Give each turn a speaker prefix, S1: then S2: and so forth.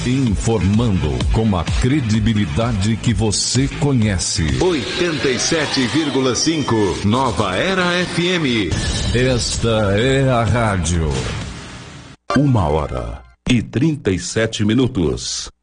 S1: Informando com a credibilidade que você conhece.
S2: 87,5 Nova Era FM.
S1: Esta é a rádio.
S3: 1h37.